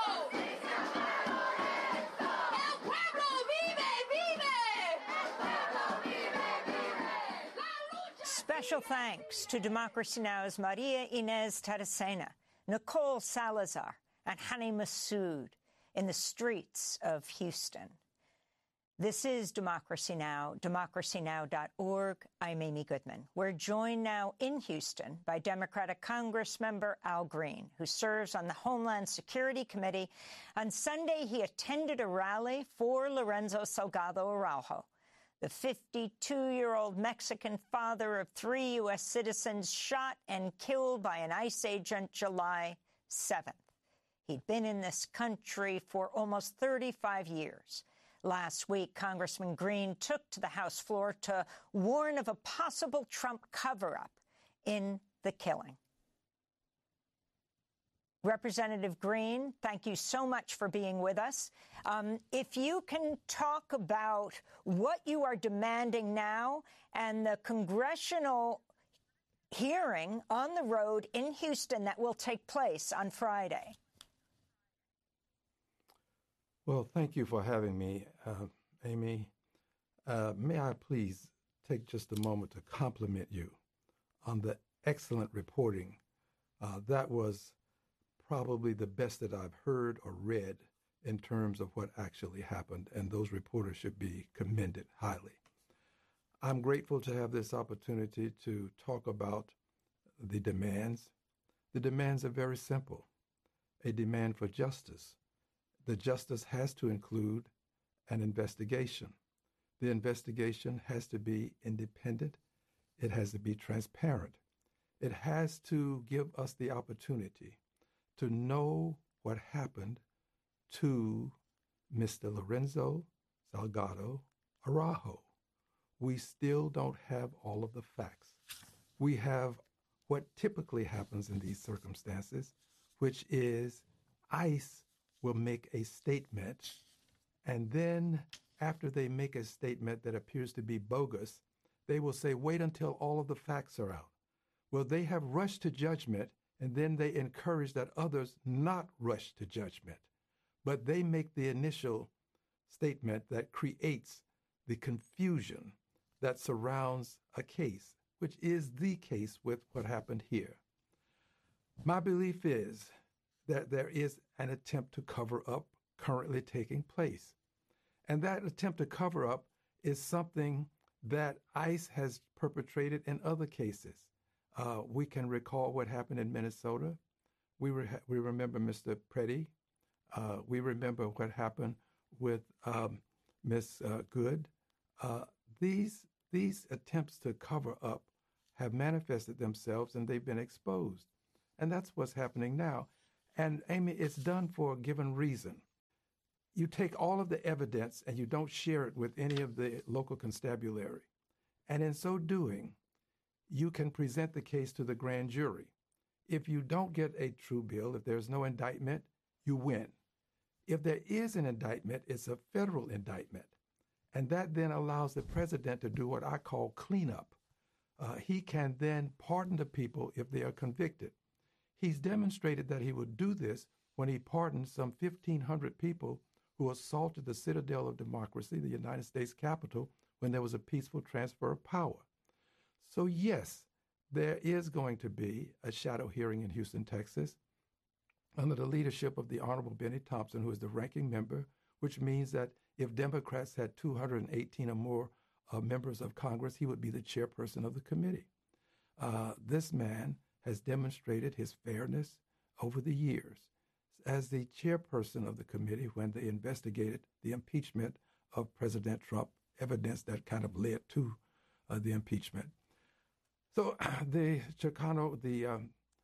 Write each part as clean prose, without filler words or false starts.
Special thanks to Democracy Now!'s Maria Inez Taracena, Nicole Salazar, and Hani Massoud in the streets of Houston. This is Democracy Now!, democracynow.org. I'm Amy Goodman. We're joined now in Houston by Democratic Congressmember Al Green, who serves on the Homeland Security Committee. On Sunday, he attended a rally for Lorenzo Salgado Araujo, the 52-year-old Mexican father of 3 U.S. citizens shot and killed by an ICE agent July 7th. He'd been in this country for almost 35 years. Last week, Congressman Green took to the House floor to warn of a possible Trump cover-up in the killing. Representative Green, thank you so much for being with us. If you can talk about what you are demanding now and the congressional hearing on the road in Houston that will take place on Friday. Well, thank you for having me, Amy. May I please take just a moment to compliment you on the excellent reporting. That was probably the best that I've heard or read in terms of what actually happened, and those reporters should be commended highly. I'm grateful to have this opportunity to talk about the demands. The demands are very simple. A demand for justice. The justice has to include an investigation. The investigation has to be independent. It has to be transparent. It has to give us the opportunity to know what happened to Mr. Lorenzo Salgado Araujo. We still don't have all of the facts. We have what typically happens in these circumstances, which is ICE will make a statement, and then after they make a statement that appears to be bogus, they will say, wait until all of the facts are out. Well, they have rushed to judgment, and then they encourage that others not rush to judgment. But they make the initial statement that creates the confusion that surrounds a case, which is the case with what happened here. My belief is that there is an attempt to cover up currently taking place. And that attempt to cover up is something that ICE has perpetrated in other cases. We can recall what happened in Minnesota. We remember Mr. Preddy. We remember what happened with Ms. Good. These attempts to cover up have manifested themselves, and they've been exposed. And that's what's happening now. And, Amy, it's done for a given reason. You take all of the evidence and you don't share it with any of the local constabulary. And in so doing, you can present the case to the grand jury. If you don't get a true bill, if there's no indictment, you win. If there is an indictment, it's a federal indictment. And that then allows the president to do what I call cleanup. He can then pardon the people if they are convicted. He's demonstrated that he would do this when he pardoned some 1,500 people who assaulted the citadel of democracy, the United States Capitol, when there was a peaceful transfer of power. So yes, there is going to be a shadow hearing in Houston, Texas, under the leadership of the Honorable Benny Thompson, who is the ranking member, which means that if Democrats had 218 or more members of Congress, he would be the chairperson of the committee. This man has demonstrated his fairness over the years as the chairperson of the committee when they investigated the impeachment of President Trump, evidence that kind of led to the impeachment. So the Chicano, the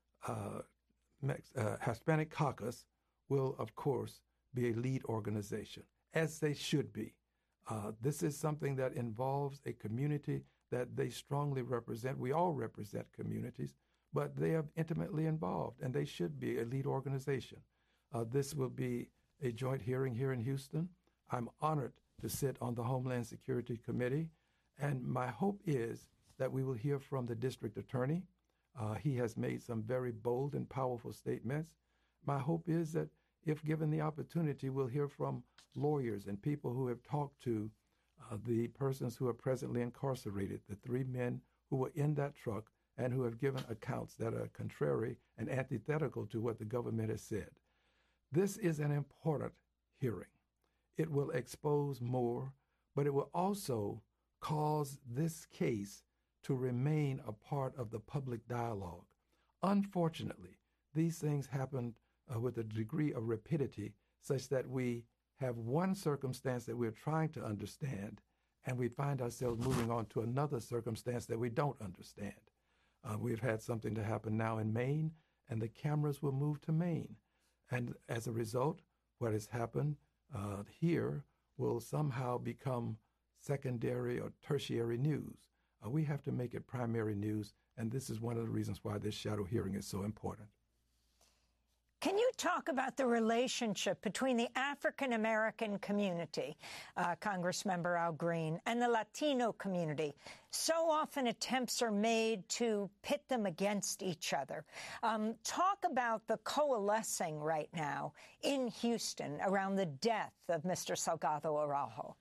Hispanic Caucus will, of course, be a lead organization, as they should be. This is something that involves a community that they strongly represent. We all represent communities, but they are intimately involved, and they should be a lead organization. This will be a joint hearing here in Houston. I'm honored to sit on the Homeland Security Committee, and my hope is that we will hear from the district attorney. He has made some very bold and powerful statements. My hope is that if given the opportunity, we'll hear from lawyers and people who have talked to the persons who are presently incarcerated, the 3 men who were in that truck and who have given accounts that are contrary and antithetical to what the government has said. This is an important hearing. It will expose more, but it will also cause this case to remain a part of the public dialogue. Unfortunately, these things happen with a degree of rapidity such that we have one circumstance that we're trying to understand, and we find ourselves moving on to another circumstance that we don't understand. We've had something to happen now in Maine, and the cameras will move to Maine. And as a result, what has happened here will somehow become secondary or tertiary news. We have to make it primary news, and this is one of the reasons why this shadow hearing is so important. Can you talk about the relationship between the African-American community, Congressmember Al Green, and the Latino community? So often attempts are made to pit them against each other. Talk about the coalescing right now in Houston around the death of Mr. Salgado Araujo.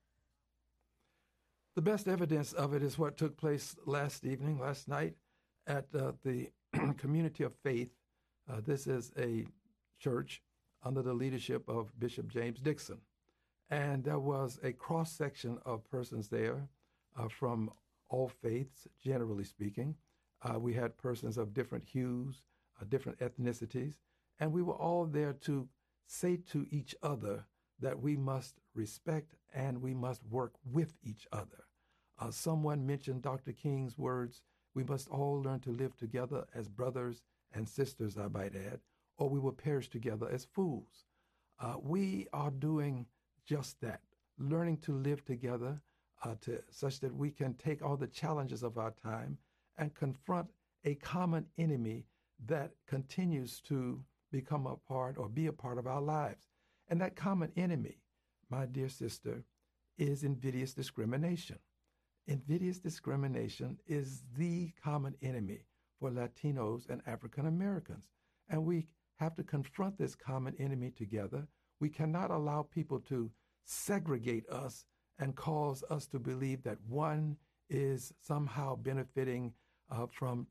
The best evidence of it is what took place last night, at the Community of Faith. This is a church under the leadership of Bishop James Dixon. And there was a cross-section of persons there from all faiths, generally speaking. We had persons of different hues, different ethnicities, and we were all there to say to each other that we must respect and we must work with each other. Someone mentioned Dr. King's words, we must all learn to live together as brothers and sisters, I might add, or we will perish together as fools. We are doing just that, learning to live together such that we can take all the challenges of our time and confront a common enemy that continues to become a part or be a part of our lives. And that common enemy, my dear sister, is invidious discrimination. Invidious discrimination is the common enemy for Latinos and African Americans. And we have to confront this common enemy together. We cannot allow people to segregate us and cause us to believe that one is somehow benefiting from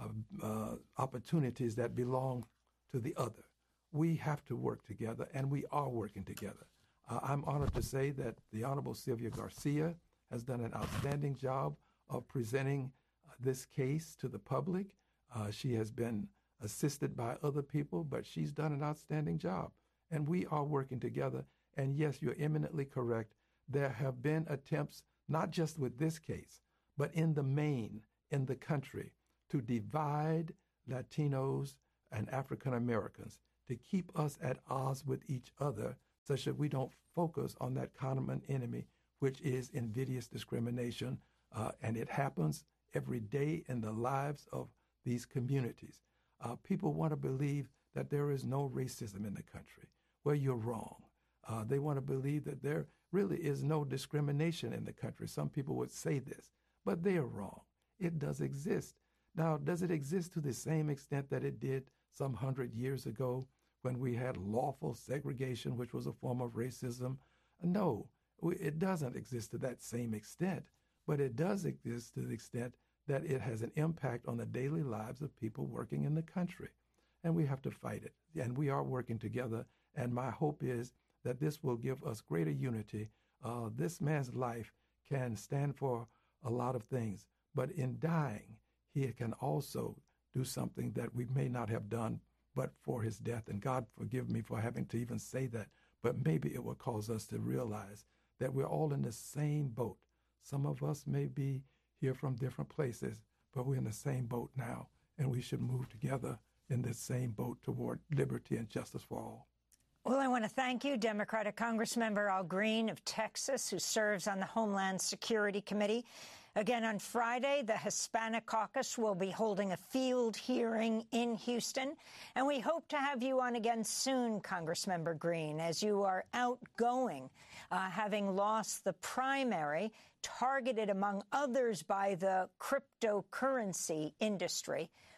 opportunities that belong to the other. We have to work together, and we are working together. I'm honored to say that the Honorable Sylvia Garcia has done an outstanding job of presenting this case to the public. She has been assisted by other people, but she's done an outstanding job. And we are working together. And yes, you're eminently correct. There have been attempts, not just with this case, but in the main, in the country, to divide Latinos and African Americans, to keep us at odds with each other, such that we don't focus on that common enemy, which is invidious discrimination. And it happens every day in the lives of these communities. People want to believe that there is no racism in the country. Well, you're wrong. They want to believe that there really is no discrimination in the country. Some people would say this, but they are wrong. It does exist. Now, does it exist to the same extent that it did some 100 years ago when we had lawful segregation, which was a form of racism? No, it doesn't exist to that same extent, but it does exist to the extent that it has an impact on the daily lives of people working in the country. And we have to fight it. And we are working together. And my hope is that this will give us greater unity. This man's life can stand for a lot of things, but in dying, he can also do something that we may not have done but for his death. And God forgive me for having to even say that, but maybe it will cause us to realize that we're all in the same boat. Some of us may be here from different places, but we're in the same boat now, and we should move together in this same boat toward liberty and justice for all. Well, I want to thank you, Democratic Congressmember Al Green of Texas, who serves on the Homeland Security Committee. Again, on Friday, the Hispanic Caucus will be holding a field hearing in Houston, and we hope to have you on again soon, Congressmember Green, as you are outgoing, having lost the primary targeted, among others, by the cryptocurrency industry,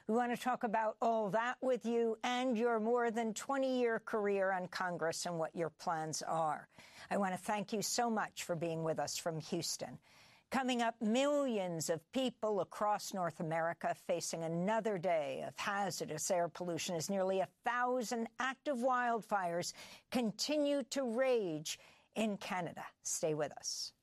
We want to talk about all that with you and your more than 20-year career on Congress and what your plans are. I want to thank you so much for being with us from Houston. Coming up, millions of people across North America facing another day of hazardous air pollution as nearly 1,000 active wildfires continue to rage in Canada. Stay with us.